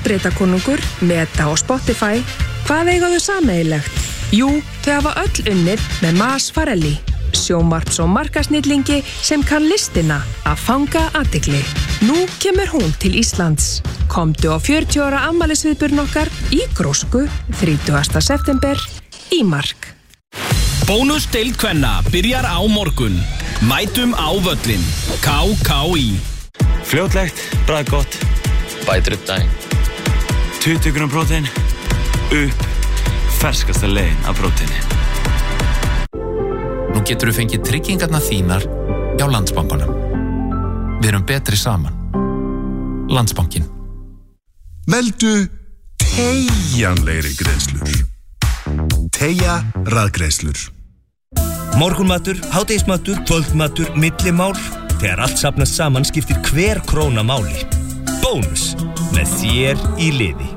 Bretakonungur, Meta og Spotify, hvað eiga þau sameiginlegt? Jú, þau hafa öll unnið með Mas Farelli, sjónvarps- og markasnillingi sem kann listina að fanga athygli. Nú kemur hún til Íslands. Komdu á 40 ára afmælisviðburinn okkar í Grósku 30. september í Mark. Bónusdeild kvenna byrjar á morgun. Mætum á völlin. KKÍ. Fljótlegt, bragðgott. Bætir upp daginn. 20 grömm prótein. Upp. Ferskasta leiðin af próteini. Nú getur þú fengið tryggingarnar þínar hjá Landsbankanum. Við erum betri saman. Landsbankin. Veldu teygjanlegri greiðslur. Teygja rafgreiðslur. Morgunmatur, hádegismatur, kvöldmatur, millimál. Þegar allt safnast saman skiptir hver króna máli. Bónus með þér í liði.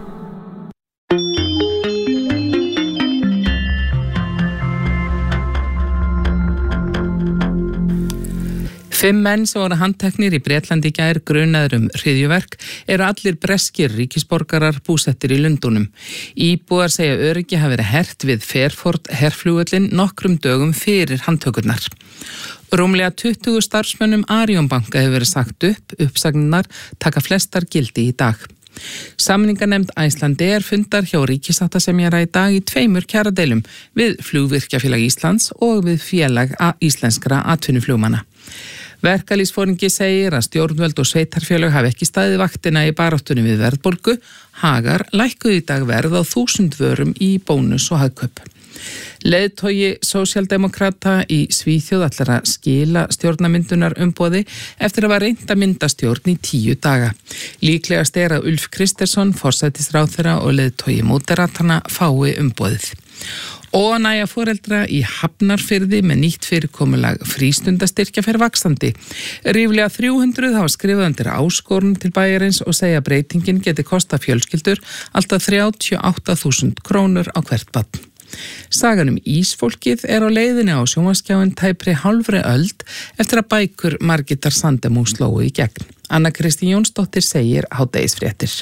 Fimm menn sem voru handteknir í Bretlandi í gær grunaðir hryðjuverk eru allir breskir ríkisborgarar búsettir í Lundúnum. Íbúar segja öryggi hafi verið hert við Fairford herflugvöllin nokkrum dögum fyrir handtökurnar. Rúmlega 20 starfsmönnum Arion banka hefur verið sagt upp, uppsagnar taka flestar gildi í dag. Samninganefnd Icelandair fundar hjá ríkissáttasemjara í dag í 2 kjaradeilum við Flugvirkjafélag Íslands og við Félag íslenskra atvinnuflugmanna. Verkalýðsforingi segir að stjórnvöld og sveitarfélög hafi ekki staðið vaktina í baráttunni við verðbólgu. Hagar lækkuðu í dag verð á 1000 vörum í bónus og hagkaup. Leiðtogi sósíaldemókrata í Svíþjóð ætlar að skila stjórnarmyndunar umboði eftir að var reynt að mynda stjórn í 10 daga. Líklegast er að Ulf Kristersson, forsætisráðherra og leiðtogi móderatana fái umboðið. Óánægja foreldra í Hafnarfirði með nýtt fyrirkomulag frístundastyrkja fer vaxandi. Ríflega 300 hafa skrifað undir áskorun til bæjarins og segja að breytingin geti kostað fjölskyldur alltaf 38.000 krónur á hvert barn. Sagan Ísfólkið er á leiðinni á sjónvarpsskjáinn tæpri hálfri öld eftir að bækur Margitar Sandemo slógu í gegn. Anna Kristín Jónsdóttir segir hádegisfréttir.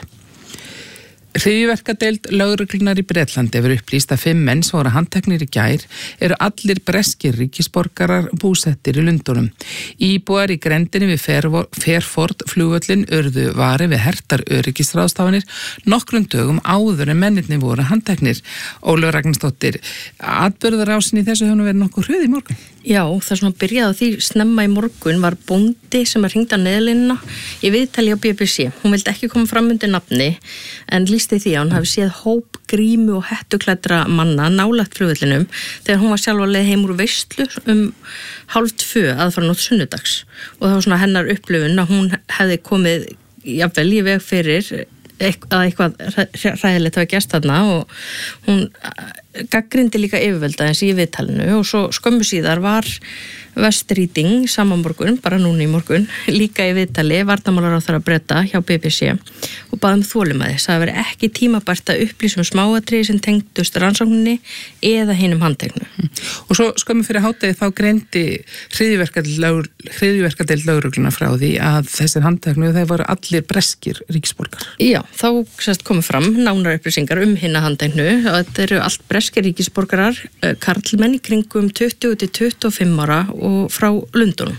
Hryðjuverkadeild lögreglunnar í Bretlandi hefur upplýst að 5 menn sem voru handteknir í gær eru allir breskir ríkisborgarar búsettir í Lundúnum. Íbúar í grendinni við Fairford flugvöllin urðu vari við hertar öryggisráðstafanir nokkrum dögum áður en mennirnir voru handteknir. Ólöf Ragnarsdóttir, atburðarásin í þessu hefur verið nokkuð hröð í morgun. Já, það svona byrjaði því snemma í morgun var bóndi sem að hringdi á neðlinna í viðtali á BBC. Hún vildi ekki koma fram undir nafni en lýsti því að hún hafi séð hóp grímu og hettuklæddra manna nálægt flugvellinum þegar hún var sjálf að leið heim úr veislu 1:30 aðfarnótt sunnudags og það var svona hennar upplifun að hún hefði komið jafnvel í veg fyrir að eitthvað hræðilegt hafa gerst þarna og hún gagnrýndi líka yfirvölda eins í viðtalinu og svo skömmu síðar var Vestrýting sama morgun, bara núna í morgun, líka í viðtali varnarmálaráðherra Breta hjá BBC og baði þolinmæði. Það veri ekki tímabært að upplýsa smáatriði sem tengdust rannsókninni eða hinum handteknu. Og svo skömmu fyrir hádegi þá greindi hryðjuverkadeild lögreglunnar frá því að þessir handteknu þeir voru allir breskir ríkisborgar. Já, þá komið fram nánar upplýsingar hinna handteknu og þetta eru allt breskir ríkisborgarar, karlmenn í kringum 20 til 25 ára og frá Lundúnum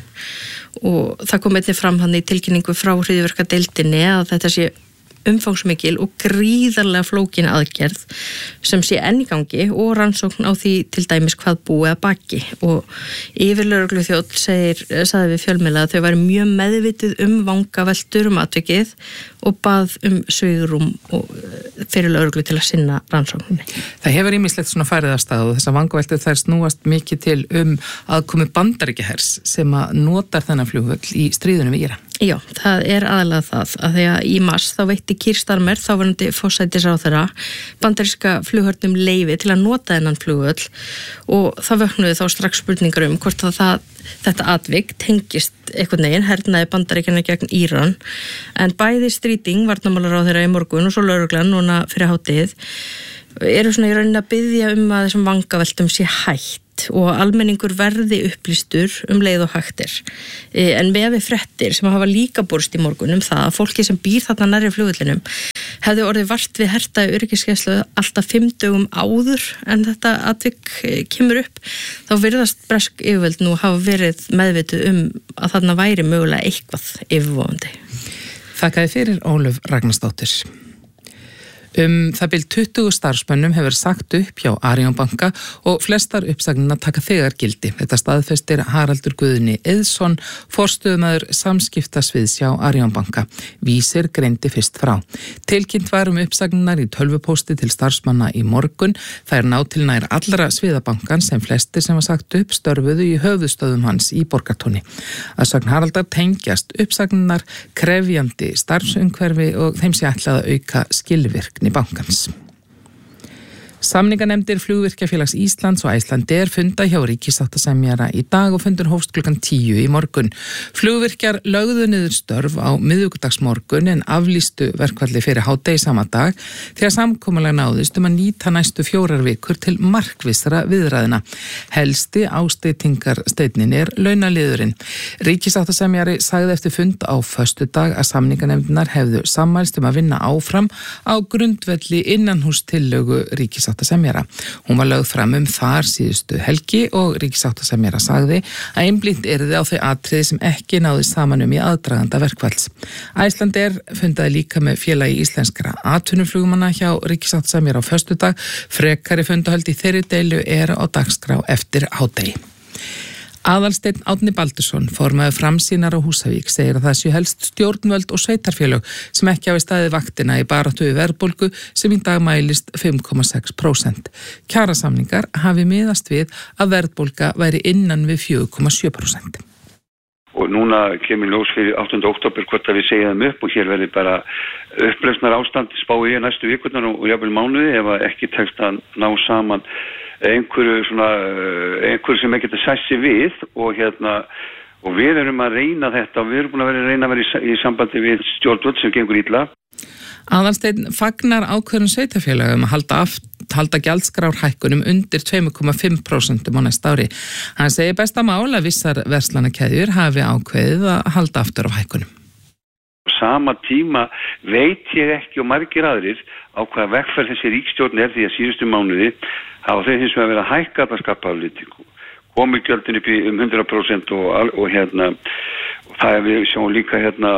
og það kom einnig fram hann í tilkynningu frá hryðjuverkadeildinni að þetta sé umfangsmikil og gríðarlega flókin aðgerð sem sé enn í gangi og rannsókn á því til dæmis hvað búið að baki og yfirlögregluþjónn sagði við fjölmiðla að þau væri mjög meðvituð vangaveltur atvikið og bað svigrúm fyrir lögreglu til að sinna rannsókninni. Það hefur ýmislegt svona farið af stað og þessar vangaveltur þær snúast mikið til aðkomu Bandaríkjahers sem að notar þennan flugvöll í stríðunum við Íran. Já, það er aðalega það að því að í mars þá veitti Keir Starmer, þáverandi forsætisráðherra, bandaríska flughörnum leyfi til að nota þennan flugvöll og það vöknuðu þá strax spurningar hvort þetta atvik tengist einhvern veginn hernaði Bandaríkjanna gegn Íran en bæði Strýting, varnarmálaráðherra í morgun og svo lögreglan núna fyrir hádegið eru svona í rauninni að biðja að þessum vangaveltum sé hætt og almenningur verði upplýstur leið og hægtir. En með við fréttir sem hafa líka borist í morgun það að fólki sem býr þarna nærri flugvellinum hefði orðið vart við herta öryggisgæslu alltaf 5 dögum áður en þetta atvik kemur upp, þá virðast bresk yfirvöld nú hafa verið meðvituð að þarna væri mögulega eitthvað yfirvofandi. Þakkaði fyrir Ólöf Ragnarsdóttir. Það bil 20 starfsmönnum hefur sagt upp hjá Arion banka og flestar uppsagnirnar taka þegar gildi. Þetta staðfestir Haraldur Guðni Eiðsson, forstöðumaður samskiptasviðs hjá Arion banka. Vísir greindi fyrst frá. Tilkynnt var uppsagnirnar í tölvupósti til starfsmanna í morgun. Það ná til nær allra sviðabankan sem flestir sem var sagt upp störfuðu í höfuðstöðum hans í Borgartúni. Að sögn Haraldar tengjast uppsagnirnar krefjandi starfsumhverfi og þeim sé ætlað að auka skilvirkni bankans. Samninganefndir Flugvirkjafélags Íslands og Icelandair funda hjá ríkissáttasemjara í dag og fundur hófst klukkan 10 í morgun. Flugvirkjar lögðu niður störf á miðvikudagsmorgun en aflýstu verkfalli fyrir hádegi sama dag þegar samkomulag náðist að nýta næstu 4 vikur til markvissra viðræðina. Helsti ásteytingarsteinnin launaliðurinn. Ríkissáttasemjari sagði eftir fund á föstudag að samninganefndirnar hefðu sammælst að vinna áfram á grundvelli innanhústillögu ríkissáttasemjara. Hún var lögð fram þar síðustu helgi og ríkissáttasemjara sagði að einblínt yrði á þau atriði sem ekki náðist saman í aðdraganda verkfalls. Icelandair fundaði líka með félagi íslenskra atvinnuflugmanna hjá ríkissáttasemjara á föstudag. Frekari fundahöld í þeirri deilu á dagskrá eftir hádegi. Aðalsteinn Árni Baldursson, formaður Framsýnar á Húsavík, segir að það séu helst stjórnvöld og sveitarfélög sem ekki hafi staðið vaktina í baráttu við verðbólgu sem í dag mælist 5,6%. Kjarasamningar hafi miðast við að verðbólga væri innan við 4,7%. Og núna kemur ljós fyrir 8. október hvort að við segjum upp og hér verði bara upplausnar ástand spái í næstu vikurnar og jafnvel mánuði ef ekki tekst að ná saman einhverju sem ekki geta sætt sig við og við erum að reyna þetta og við erum búin að reyna að vera í sambandi við stjórnvöld sem gengur illa. Aðalsteinn fagnar ákvörðun sveitarfélögum að halda gjaldskrárhækkunum undir 2,5% á næsta ári. Hann segir besta mál að vissar verslanakeðjur hafi ákveðið að halda aftur af hækkunum. Sama tíma veit ég ekki og margir aðrir á hvaða vegferð þessi ríkisstjórn því að síðustu mánuði hafa þeir hins vegar verið að hækka alla skapaafléttingu. Komugjöldin upp í 100% og það við sjáum líka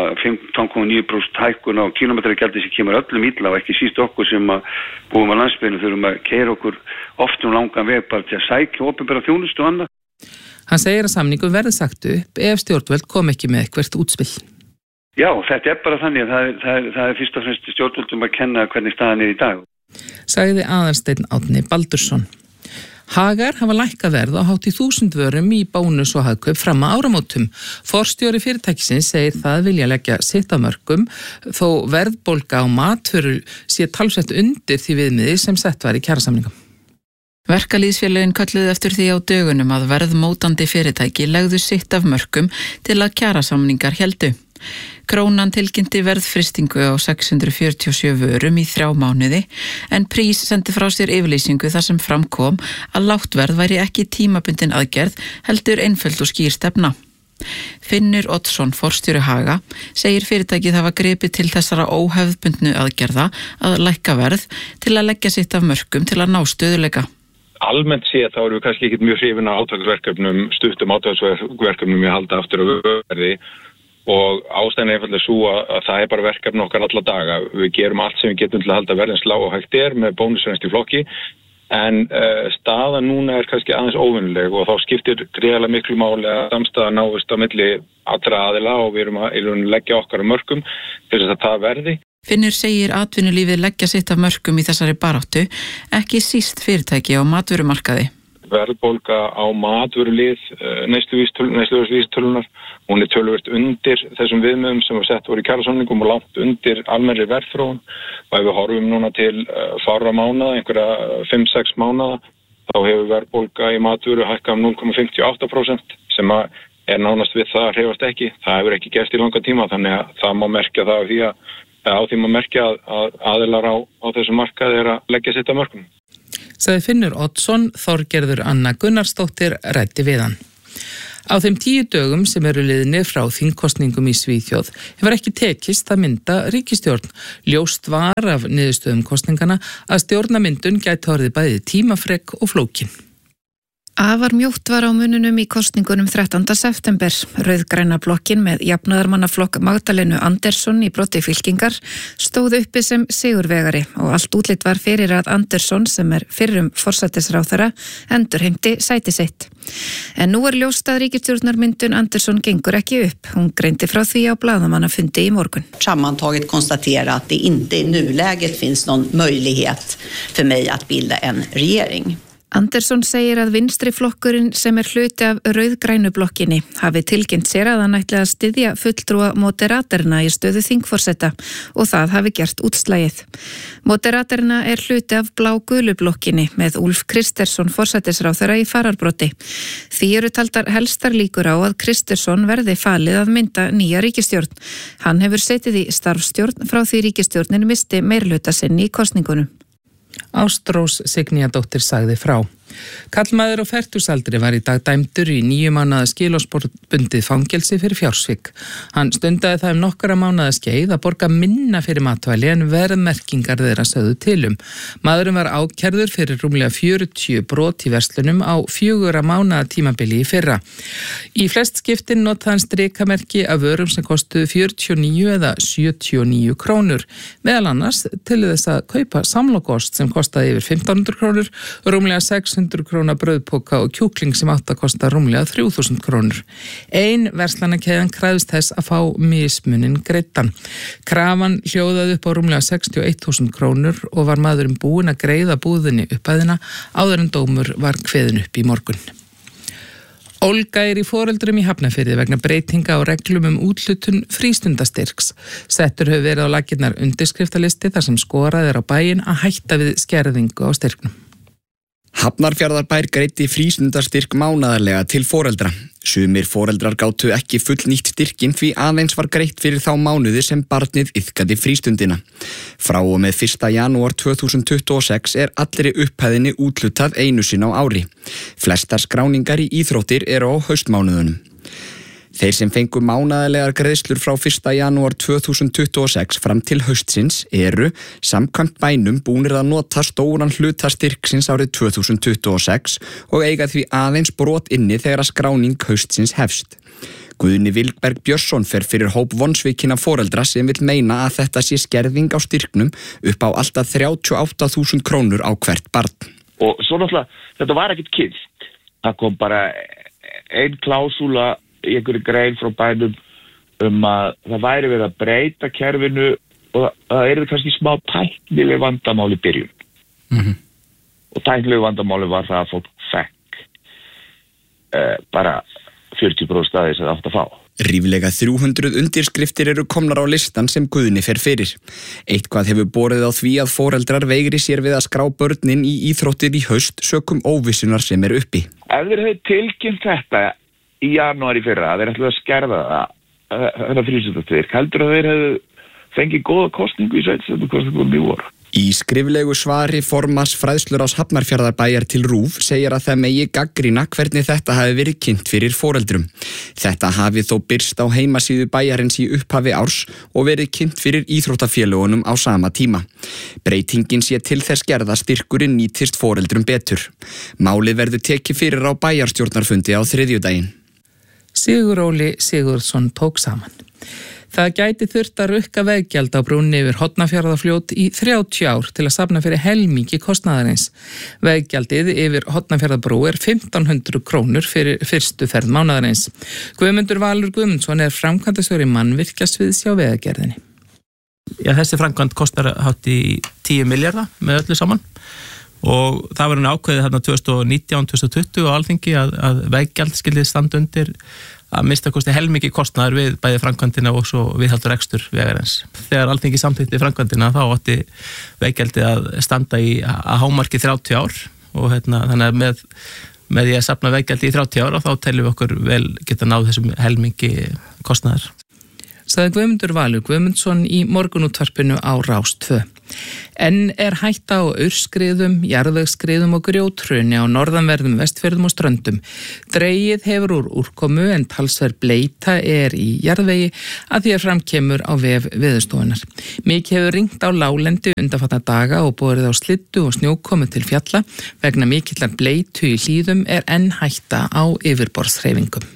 15,9% hækkun á kílómetragjaldi sem kemur öllum illa og ekki síst okkur sem búum á landsbyggðinni þurfum að keyra okkur oft langan veg bara til að sækja opinbera þjónustu og annað. Hann segir að samningum verði sagt upp ef stjórnvöld kom ekki með eitthvert útspill. Já, þetta bara þannig að það fyrst og fremst stjórnvöldum að kenna hvernig staðan í dag. Sagði Aðalsteinn Árni Baldursson. Hagar hafa lækkað verð á hátt í 1000 vörum í bónus og hagkaup fram að áramótum. Forstjóri fyrirtækisins segir það vilja leggja sitt af mörkum þó verðbólga á matvöru sé talsvert undir því viðmiði sem sett var í kjarasamningum. Verkalýðsfélögin kölluðu eftir því á dögunum að verðmótandi fyrirtæki legðu sitt af mörkum til að kjarasamningar héldu. Krónan tilkynnti verðfristingu á 647 vörum í 3 mánuði en Prís sendi frá sér yfirlýsingu þar sem fram kom að lágt verð væri ekki tímabundin aðgerð heldur einföld og skýr stefna. Finnur Oddsson, forstjóri Haga, segir fyrirtækið hafa gripið til þessara óhefðbundnu aðgerða að lækka verð til að leggja sitt af mörkum til að ná stöðuleika. Almennt séð þá eru við kannski ekki mjög hrifin af átaksverkefnum, stuttum átaksverkefnum við halda aftur á verði og ástæðan einfaldlega svo að það er bara verkefni okkar alla daga. Við gerum allt sem við getum til að halda verðins lág og hægt með bónusrenst í flokki en staðan núna er kannski aðeins óvenjuleg og þá skiptir gríðarlega miklu máli að samstaða náist á milli allra aðila og við erum að leggja okkar á mörkum til þess að það verði. Finnur segir atvinnulífið leggja sitt af mörkum í þessari baráttu, ekki síst fyrirtæki á matvörumarkaði. Verðbólga á matvörulið neysluvísitölunar, hún er töluvert undir þessum viðmiðum sem var sett voru í kjarasamningum og langt undir almennri verðþróun og ef við horfum núna til fárra mánaða, einhverja 5-6 mánaða, þá hefur verðbólga í matvöru hækkað 0,58% sem er nánast við það að hreyfast ekki. Það hefur ekki gerst í langa tíma þannig að það má merkja það á því má merkja að aðilar á þessum markaði að leggja sitt af mörkum. Sagði Finnur Oddsson, Þorgerður Anna Gunnarsdóttir ræddi við hann. Á þeim 10 dögum sem eru liðnir frá þingkosningum í Svíþjóð hefur ekki tekist að mynda ríkisstjórn. Ljóst var af niðurstöðum kosningana að stjórnarmyndun gæti orðið bæði tímafrek og flókin. Afar mjótt var á mununum í kosningunum 13. september. Rauðgræna blokkin með jafnaðarmannaflokk Magdalenu Andersson í broddi fylkingar stóð uppi sem sigurvegari og allt útlit var fyrir að Andersson, sem fyrrum forsætisráðherra, endurheimti sæti sitt. En nú ljóst að ríkisstjórnarmyndun Andersson gengur ekki upp. Hún greindi frá því á blaðamannafundi í morgun. Sammantaget konstatera att det inte i nuläget finns någon möjlighet för mig att bilda en regering. Andersson segir að vinstri flokkurinn sem hluti af rauðgrænu blokkinni hafi tilkynnt sér að hann ætli að styðja fulltrúa moderaterna í stöðu þingforseta og það hafi gert útslagið. Moderaterna hluti af blá-gulu blokkinni með Úlf Kristersson forsætisráðherra í fararbroddi. Því eru taldar helstar líkur á að Kristersson verði falið að mynda nýja ríkisstjórn. Hann hefur setið í starfstjórn frá því ríkisstjórnin misti meirhluta sinn í kosningunum. Ástrós Signíadóttir sagði frá. Karlmaður á fertugsaldri var í dag dæmdur í 9 mánaða skilorðsbundið fangelsi fyrir fjársvik. Hann stundaði það nokkra mánaða skeið að borga minna fyrir matvæli en verðmerkingar þeirra sögðu tilum. Maðurinn var ákærður fyrir rúmlega 40 brot í verslunum á 4 mánaða tímabili í fyrra. Í flest skiptin notaði hann strikamerki af vörum sem kostuðu 49 eða 79 krónur, meðal annars til þess að kaupa samlokost sem kostaði yfir 1500 krónur, rúmlega 600 króna brauðpoka og kjúkling sem átt að kosta rúmlega 3000 krónur. Ein verslanakeðjan krafðist þess að fá mismunin greiddan. Krafan hljóðaði upp á rúmlega 61.000 krónur og var maðurinn búinn að greiða búðinni upphæðina áður en dómur var kveðin upp í morgun. Olga í foreldrum í Hafnarfirði vegna breytinga á reglum úthlutun frístundastyrks. Settur hefur verið á laggirnar undirskriftalisti þar sem skorað á bæinn að hætta við skerðingu á styrknum. Hafnarfjarðarbær greiddi frístundastyrk mánaðarlega til foreldra. Sumir foreldrar gátu ekki fullnýtt styrkin því aðeins var greitt fyrir þá mánuði sem barnið iðkaði frístundina. Frá og með 1. janúar 2026 allri upphæðinni úthlutað einu sinni á ári. Flestar skráningar í íþróttir eru á haustmánuðunum. Þeir sem fengu mánaðarlegar greiðslur frá 1. janúar 2026 fram til haustsins eru samkvæmt bænum búnir að nota stóran hluta styrksins árið 2026 og eiga því aðeins brot inni þegar að skráning haustsins hefst. Guðni Vilberg Björnsson fer fyrir hóp vonsvikinna foreldra sem vill meina að þetta sé skerðing á styrknum upp á alltaf 38.000 krónur á hvert barn. Og svo náttúrulega, þetta var ekkert kynnt. Það kom bara ein klásúla í einhverju grein frá bænum að það væri verið að breyta kerfinu og það kannski smá tæknileg vandamál í byrjun. Og tæknileg vandamáli var það að fólk fekk bara 40% staði sem það átt að fá. Ríflega 300 undirskriftir eru komnar á listan sem Guðni fer fyrir. Eitthvað hefur borið á því að foreldrar veigri sér við að skrá börnin í íþróttir í haust sökum óvissunar sem uppi. Ef þeir hefur tilkynnt þetta í janúar í fyrra, þeir ætluðu að skerða þetta frístundastyrk, heldur að þeir hefðu fengið góða kosningu í sveitarstjórnarkosningum í vor. Í skriflegu svari formanns fræðsluráðs Hafnarfjarðarbæjar til RÚV segir að það megi gagnrýna hvernig þetta hafi verið kynnt fyrir foreldrum. Þetta hafi þó birst á heimasíðu bæjarins í upphafi árs og verið kynnt fyrir íþróttafélögunum á sama tíma. Breytingin sé til þess gerð að styrkurinn nýtist foreldrum betur. Málið verður tekið fyrir á bæjarstjórnarfundi á þriðjudaginn. Siguróli Sigurðsson tók saman. Það gæti þurft að rukka veggjald á brúnni yfir Hornafjarðarfljót í 30 ár til að safna fyrir helmingi kostnaðarins. Veggjaldið yfir Hornafjarðarbrú 1.500 krónur fyrir fyrstu ferð mánaðarins. Guðmundur Valur Guðmundsson framkvæmdastjóri mannvirkjasviðs hjá Vegagerðinni. Já, þessi framkvæmd kostar hátt í 10 milljarða með öllu saman. Og það var ákveðið þarna 2019-2020 á Alþingi að veggjald skyldi standa undir að mista kosti helmingi kostnaður við bæði framkvæmdina og svo viðhaldur rekstur vegarins. Þegar Alþingi samþykkti framkvæmdina þá átti veggjaldið að standa í að hámarki 30 ár og þannig að með því að safna veggjaldið í 30 ár og þá teljum við okkur vel geta náð þessum helmingi kostnaður. Sagði Guðmundur Valur Guðmundsson í morgunútvarpinu á Rás 2. Enn hætta á aurskriðum, jarðvegsskriðum og grjóthruni á norðanverðum Vestfjörðum og Ströndum. Dregið hefur úr úrkomu en talsverð bleita í jarðvegi að því framkemur á vef Veðurstofunnar. Mikið hefur rignt á láglendi undanfarna daga og borið á slyddu og snjókomu til fjalla. Vegna mikillar bleitu í hlíðum enn hætta á yfirborðshreyfingum.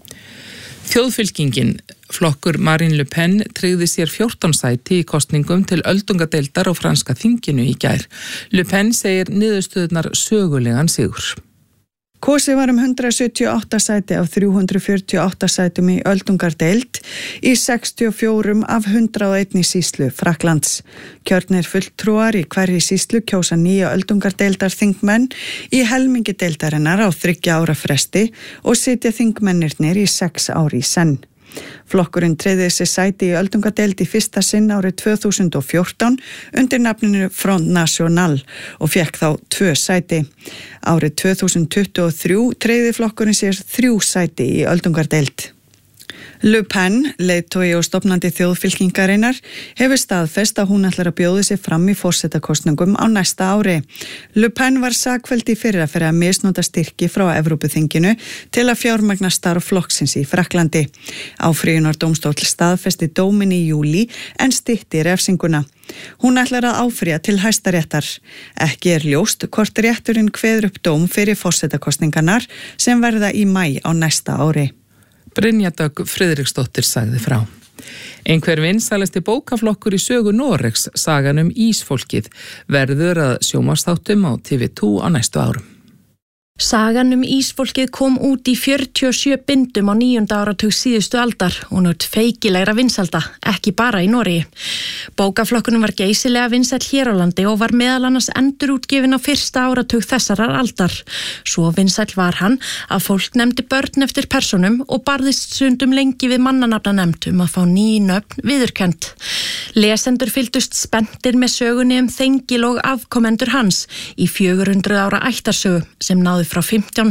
Þjóðfylkingin flokkur Marine Le Pen tryggði sér 14 sæti í kosningum til öldungadeildar og franska þinginu í gær. Le Pen segir niðurstöðurnar sögulegan sigur. Kosið var 178 sæti af 348 sætum í öldungardeild í 64 af 101 sýslu Frakklands. Kjörnir fulltrúar í hverri sýslu kjósa nýja öldungardeildar þingmenn í helmingi deildarinnar á 3 ára fresti og sitja þingmennirnir í 6 ár í senn. Flokkurinn tryggði sér sæti í öldungadeild í fyrsta sinn árið 2014 undir nafninu Front National og fékk þá 2 sæti. Árið 2023 tryggði flokkurinn sér 3 sæti í öldungardeild. Le Pen, leiðtogi og stofnandi þjóðfylkingarinnar, hefur staðfest að hún ætlar að bjóða sig fram í forsetakosningum á næsta ári. Le Pen var sakfelld í fyrra fyrir að misnota styrki frá Evrópuþinginu til að fjármagna starf flokksins í Frakklandi. Áfrýjunardómstóll staðfesti dóminn í júlí en stytti refsinguna. Hún ætlar að áfrýja til Hæstaréttar. Ekki ljóst hvort rétturinn kveður upp dóm fyrir forsetakosningarnar sem verða í maí á næsta ári. Brynja Dögg Friðriksdóttir sagði frá. Einhver vinsælasti bókaflokkur í sögu Noregs, sagan Ísfólkið, verður að sjónvarpsþáttum á TV2 á næstu árum. Sagan Ísfólkið kom út í 47 bindum á 9. áratug síðustu aldar og naut feikilegra vinsælda, ekki bara í Noregi. Bókaflokkunum var geysilega vinsæll hér á landi og var meðal annars endurútgefin á 1. áratug þessarar aldar. Svo vinsæll var hann að fólk nefndi börn eftir persónum og barðist stundum lengi við mannanafnanefnd að fá ný nöfn viðurkennd. Lesendur fylgdust spenntir með sögunni Þengil og afkomendur hans í 400 ára ættarsögu sem náði frá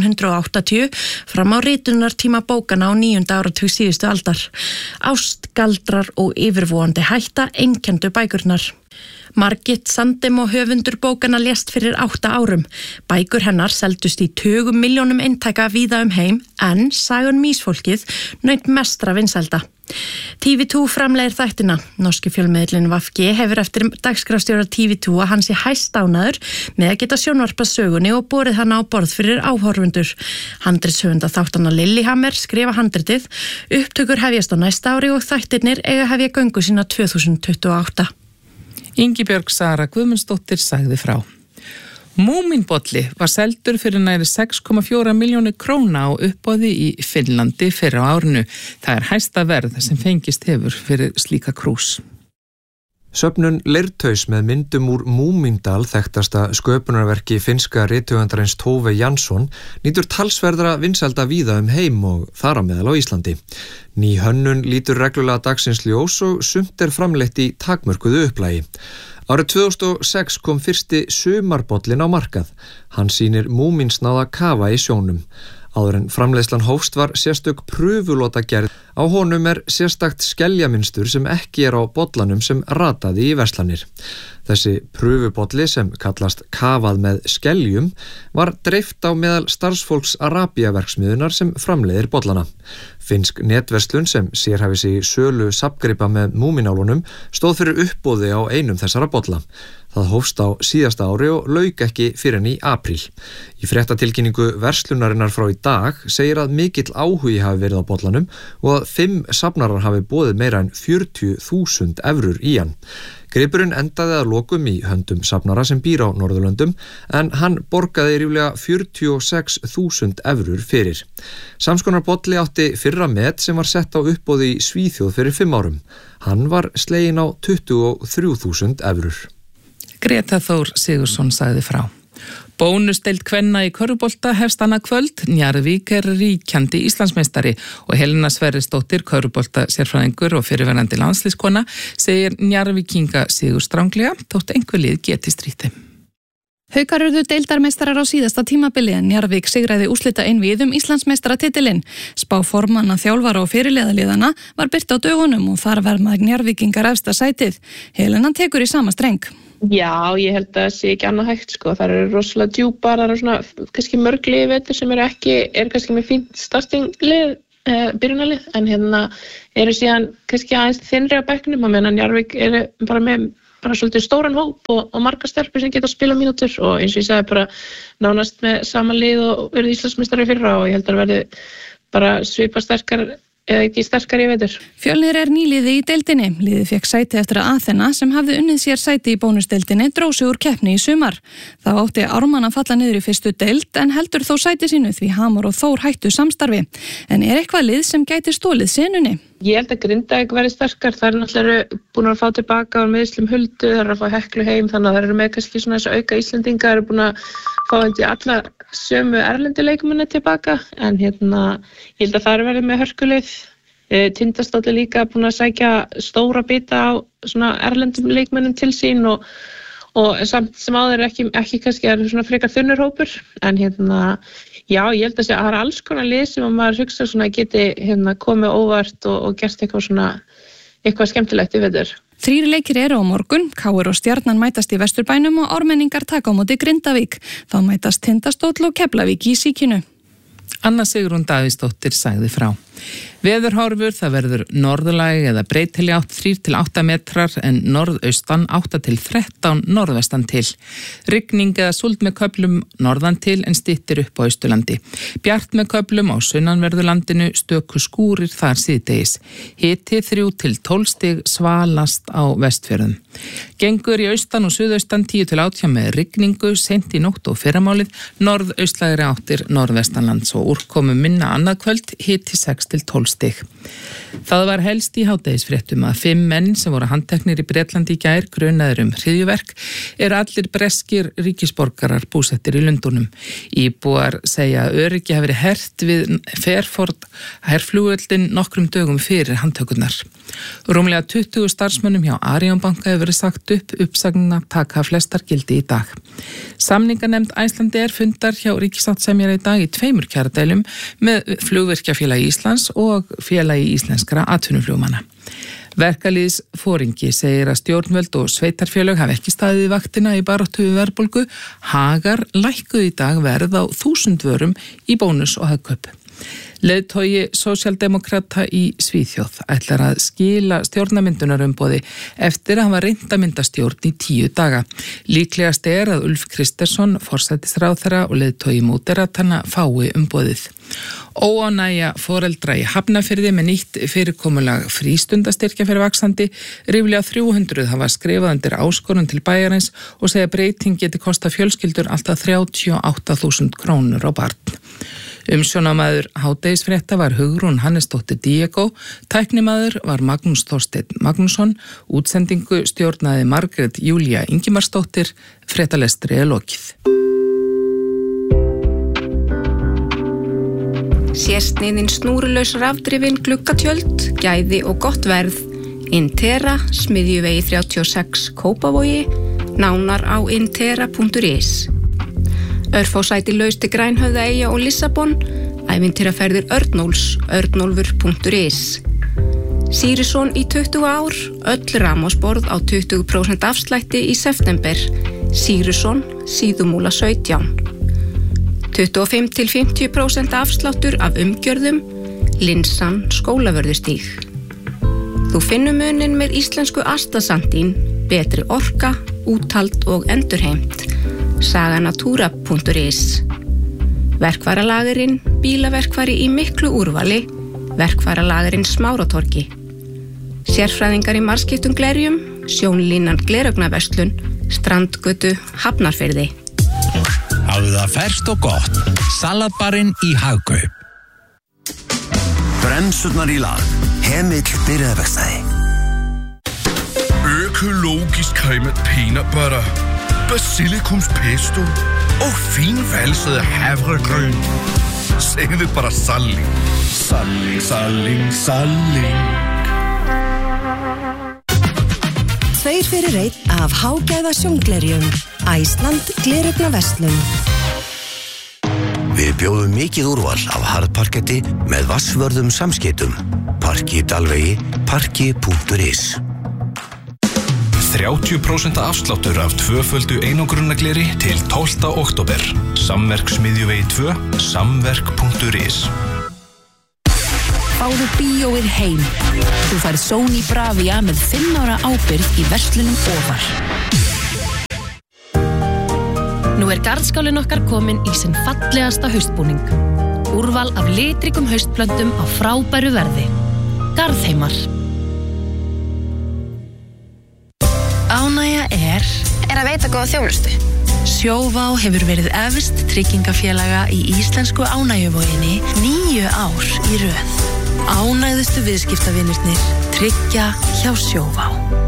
1580 fram á ritunartíma bókana á 9. áratug síðustu aldar. Ást, galdrar og yfirvóandi hætta einkenndu bækurnar. Margit Sandem og höfundur bókana lést fyrir 8 árum. Bækur hennar seldust í tugum milljónum eintaka víða heim en sagan Ísfólkið naut mestra vinsælda. TV2 framlegir þættina. Norski fjölmiðillinn VG hefur eftir dagskrárstjóra TV2 að hann sé hæstánæður með að geta sjónvarpað sögunni og borið hana á borð fyrir áhorfundur. Handritshöfunda þáttanna Lillehammer skrifa handritið, upptökur hefjast á næsta ári og þættirnir eiga hefja göngu sína 2028. Ingibjörg Sara Guðmundsdóttir sagði frá. Múmínbolli var seldur fyrir næri 6,4 milljónir króna á uppboði í Finnlandi fyrr á árinu. Það hæsta verð sem fengist hefur fyrir slíka krús. Söfnun Leirtaus með myndum úr Múmíndal, þekktasta sköpunarverki finnska rithöfundarins Tove Jansson, nýtur talsverðra vinsælda víða heim og þar á meðal á Íslandi. Ný hönnun lítur reglulega dagsins ljós og sumt framleitt í takmörkuðu upplagi. Árið 2006 kom fyrsti sumarbollin á markað. Hann sýnir múmínsnáða kafa í sjónum. Áður en framleiðslan hófst var sérstök prufulota gerð. Á honum sérstakt skeljamynstur sem ekki á bollanum sem rataði í verslanir. Þessi prufubolli sem kallast kafað með skeljum var dreift á meðal starfsfólks Arabiaverksmiðunar sem framleiðir bollana. Finnsk netverslun sem sérhæfi sig í sölu safngripa með múmínálunum stóð fyrir uppboði á einum þessara bolla. Það hófst á síðasta ári og lauk ekki fyrr en í apríl. Í fréttatilkynningu verslunarinnar frá í dag segir að mikill áhugi hafi verið á bollanum og að 5 safnarar hafi boðið meira en 40.000 evrur í hann. Gripurinn endaði að lokum í höndum safnara sem býr á Norðurlöndum en hann borgaði ríflega 46.000 evrur fyrir. Samskonar bolli átti fyrra met sem var sett á uppboði í Svíþjóð fyrir 5 árum. Hann var sleginn á 23.000 evrur. Greta Þór Sigursson sagði frá. Bónusdeild kvenna í körfubolta hefst annað kvöld. Njarðvík ríkjandi Íslandsmeistari og Helena Sverrisdóttir, körfubolta sérfræðingur og fyrirverandi landslískona, segir Njarðvíkinga sigur stranglega þótt einhver lið geti strítt þeim. Haukar urðu deildarmeistarar á síðasta tímabili en Njarðvík sigraði úrslita einvíð Íslandsmeistaratitilinn. Spá formanna, þjálfara og fyrirliðaliðana var birt á dögunum og þar verða Njarðvíkingar efsta sætið. Helena tekur í sama streng. Já, ég held að það sé ekki annað hægt sko. Það eru rosalega djúpar, það eru svona kannski mörg lið vetur sem eru kannski með fínt startinglið, byrjunarlið, en eru síðan kannski aðeins þynnri á bekknum, á meðan Njarðvík eru bara með svolítið stóran hóp og margar stelpur sem geta að spila mínútur og eins og ég sagði bara nánast með sama lið og verið Íslandsmeistari í fyrra og ég held að verði bara svipa sterkar eða ekki sterkari vetur. Fjölnir nýliði í deildinni. Liðið fékk sæti eftir að Aþena sem hafði unnið sér sæti í bónusdeildinni dró sig úr keppni í sumar. Þá átti Ármann að falla niður í fyrstu deild en heldur þó sæti sínu því Hamar og Þór hættu samstarfi. En eitthvað lið sem gæti stólið senunni? Ég held að Grindavík verði sterkar. Það náttúrulega búin að fá tilbaka á meðslum Huldu, það að fá Heklu heim, þannig að það eru með kannski svona þessu auka Íslendinga, eru búin að fá alla sömu erlendu leikmenni tilbaka, en ég held að það verði með hörkulið. Tindastóll líka búin að sækja stóra bita á svona erlendum leikmennum til sín og samt sem áður ekki kannski svona frekar þunnur hópur, en já, ég held að það er alls konar lið sem maður hugsa svona geti komið óvart og gert eitthvað skemmtilegt í vetur. 3 leikir eru á morgun, KR og Stjarnan mætast í Vesturbænum og Ármenningar taka á móti Grindavík. Þá mætast Tindastóll og Keflavík í Síkinu. Anna Sigrún Davíðsdóttir sagði frá. Veðurhorfur, það verður norðlæg eða breytileg átt 3-8 metrar en norðaustan 8-13 norðvestan til. Rigning eða súld með köflum norðan til en styttir upp á Austurlandi. Bjart með köflum á sunnanverðurlandinu, stöku skúrir þar síðdegis. Hiti 3-12 stig, svalast á Vestfjörðum. Gengur í austan og suðaustan 10-18 með rigningu, seint í nótt og fyrramálið, norðaustlægri áttir norðvestanlands og úrkomu minna annað kvöld, hiti 6-12 stig. Það var helst í hádegisfréttum að 5 menn sem voru handteknir í Bretlandi í gær grunaðir hryðjuverk eru allir breskir ríkisborgarar búsettir í Lundúnum. Íbúar segja að öryggi hafi verið hert við Fairford herflugvöllin nokkrum dögum fyrir handtökurnar. Rúmlega 20 starfsmönnum hjá Arion banka hefur verið sagt upp, uppsagnina taka flestar gildi í dag. Samninganefnd Icelandair fundar hjá ríkissáttasemjara í dag í 2 kjaradælum með Flugvirkjafélagi Íslands og Félagi íslenskra atvinnuflugmanna. Verkalýðsforingi segir að stjórnvöld og sveitarfélög hafi ekki staðið í vaktina í baráttu við verðbólgu. Hagar lækkuðu í dag verð á 1000 vörum í bónus og hagkaup. Leiðtogi sósíaldemókrata í Svíþjóð ætlar að skila stjórnarmyndunarumboði eftir að hann var reynt að mynda stjórn í 10 daga. Líklegast er að Ulf Kristersson, forsætisráðherra og leiðtogi móderatana fái umboðið. Óánægja foreldra í Hafnarfirði með nýtt fyrirkomulag frístundastyrkja fyrir vaxandi. Ríflega 300 hafa skrifað undir áskorun til bæjarins og segja breyting geti kostað fjölskyldur alltaf 38.000 krónur á barn. Umsjónamaður hádegisfrétta var Hugrún Hannesdóttir Diego, tæknimaður var Magnús Þorsteinn Magnússon, útsendingu stjórnaði Margrét Júlía Ingimarsdóttir, fréttalestri er lokið. Sérstniðin snúrulaus rafdrifin gluggatjöld, gæði og gott verð. Intera, Smiðjuvegi 36 Kópavogi, nánar á intera.is. Örfásæti lausti Grænhöfða eyja og Lissabon, ævintýraferðir Örnóls, örnólfur.is. Sýrisson í 20 ár, öll ramásborð á 20% afslætti í september. Sýrisson, Síðumúla 17. 25-50% afsláttur af umgjörðum, Linsan, Skólavörðustíg. Þú finnur munin með íslensku Astasandín, betri orka, úthald og endurheimt. Saganatúra.is. Verkvaralagerinn, bílaverkvari í miklu úrvali, verkvaralagerinn Smáratorgi. Sérfræðingar í marskiptum glerjum, Sjónlínan Gleraugnarverslun, Strandgötu, Hafnarfirði. Hafðu það ferskt og gott, salatbarinn í Hagkaup. Bremsurnar í lag, Hemill byrjaðverkstæði. Økologisk cremet peanut butter, basilikumspesto og finvalset havregryn. Segðu bara salling. Salling, salling, salling. 2 fyrir 1 af hágæða sjónglerjum. Æsland Gleraugnarverslun. Við bjóðum mikið úrval af harðparketti með vassvörðum samskeytum. Parki Dalvegi, parki.is. 30% afsláttur af tvöföldu einangrunargleri til 12. október. Samverksmiðjuvegi 2, samverk.is. Fáðu bíóið heim. Þú færð Sony Bravia með 5 ára ábyrgð í verslunum ofar. Nú garðskálinn okkar komin í sinn fallegasta haustbúning. Úrval af litrikum haustplöntum á frábæru verði. Garðheimar. Ánægja er að veita góða þjónustu. Sjóvá hefur verið efst tryggingafélaga í íslensku ánægjuvoginni 9 ár í röð. Ánægðustu viðskiptavinirnir tryggja hjá Sjóvá.